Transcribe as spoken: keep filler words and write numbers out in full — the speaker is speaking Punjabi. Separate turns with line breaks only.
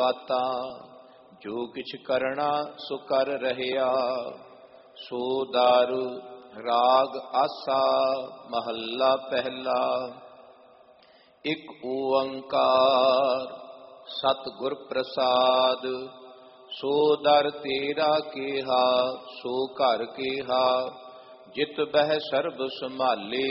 ਬਾਤਾ ਜੋ ਕਿਛ ਕਰਣਾ ਸੋ ਕਰ ਰਹਿਆ। ਸੋ ਦਾਰੂ ਰਾਗ ਆਸਾ ਮਹੱਲਾ ਪਹਿਲਾ। ਇਕ ਓੰਕਾਰ ਸਤਿਗੁਰ ਪ੍ਰਸਾਦ। ਸੋ ਦਰ ਤੇਰਾ ਕੇਹਾ ਸੋ ਘਰ ਕੇਹਾ। ਜਿਤ ਬਹਿ ਸਰਬ ਸੰਭਾਲੇ